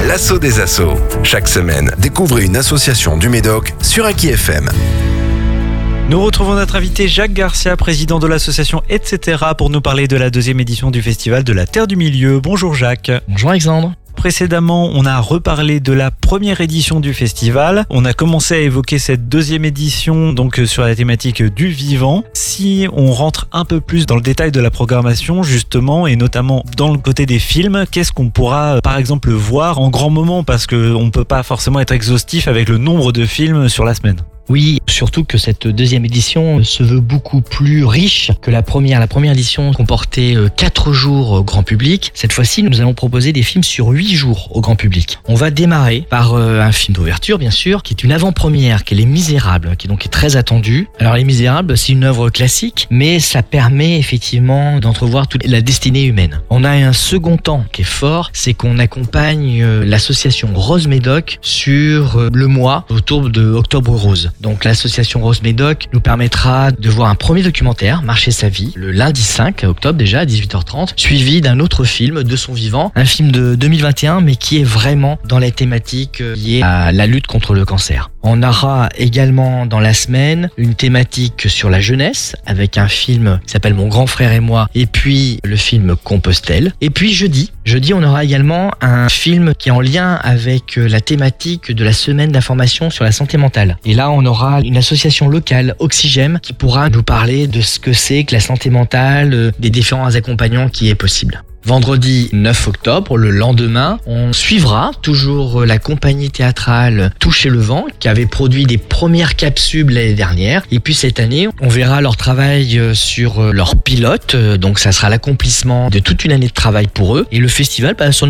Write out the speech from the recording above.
L'assaut des assos. Chaque semaine, découvrez une association du Médoc sur Aki FM. Nous retrouvons notre invité Jacques Garcia, président de l'association Etc. pour nous parler de la deuxième édition du festival de la Terre du Milieu. Bonjour Jacques. Bonjour Alexandre. Précédemment, on a reparlé de la première édition du festival. On a commencé à évoquer cette deuxième édition donc sur la thématique du vivant. Si on rentre un peu plus dans le détail de la programmation justement et notamment dans le côté des films, qu'est-ce qu'on pourra par exemple voir en grand moment parce qu'on ne peut pas forcément être exhaustif avec le nombre de films sur la semaine. Oui, surtout que cette deuxième édition se veut beaucoup plus riche que la première. La première édition comportait 4 jours au grand public. Cette fois-ci, nous allons proposer des films sur 8 jours au grand public. On va démarrer par un film d'ouverture, bien sûr, qui est une avant-première, qui est Les Misérables, qui donc est très attendu. Alors Les Misérables, c'est une œuvre classique, mais ça permet effectivement d'entrevoir toute la destinée humaine. On a un second temps qui est fort, c'est qu'on accompagne l'association Rose Médoc sur le mois autour de Octobre Rose. Donc l'association Rose Médoc nous permettra de voir un premier documentaire, Marcher sa vie, le lundi 5 octobre déjà à 18h30, suivi d'un autre film de son vivant, un film de 2021 mais qui est vraiment dans la thématique liée à la lutte contre le cancer. On aura également dans la semaine une thématique sur la jeunesse avec un film qui s'appelle Mon grand frère et moi et puis le film Compostelle. Et puis jeudi on aura également un film qui est en lien avec la thématique de la semaine d'information sur la santé mentale. Et là on aura une association locale, Oxygène, qui pourra nous parler de ce que c'est que la santé mentale, des différents accompagnants qui est possible. Vendredi 9 octobre, le lendemain, on suivra toujours la compagnie théâtrale Toucher le vent qui avait produit des premières capsules l'année dernière. Et puis cette année, on verra leur travail sur leur pilote. Donc ça sera l'accomplissement de toute une année de travail pour eux. Et le festival, son